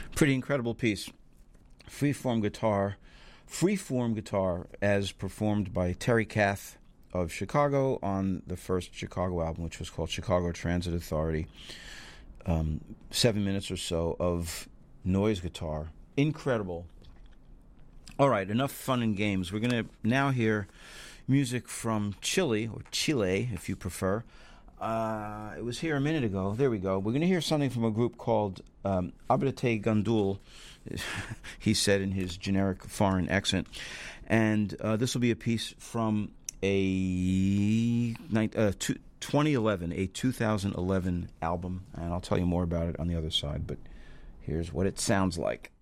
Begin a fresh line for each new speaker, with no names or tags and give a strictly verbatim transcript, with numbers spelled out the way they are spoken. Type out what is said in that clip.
Pretty incredible piece. Freeform guitar, freeform guitar as performed by Terry Kath of Chicago on the first Chicago album, which was called Chicago Transit Authority. Um, seven minutes or so of noise guitar. Incredible. All right, enough fun and games. We're going to now hear music from Chile, or Chile, if you prefer. Uh, it was here a minute ago. There we go. We're going to hear something from a group called um, Abrete Gandul, he said in his generic foreign accent. And uh, this will be a piece from a uh, two, twenty eleven, a two thousand eleven album. And I'll tell you more about it on the other side. But here's what it sounds like.